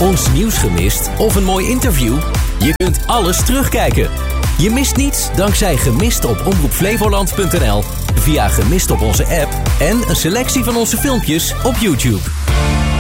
ons nieuws gemist of een mooi interview? Je kunt alles terugkijken. Je mist niets dankzij Gemist op omroepflevoland.nl, via Gemist op onze app en een selectie van onze filmpjes op YouTube.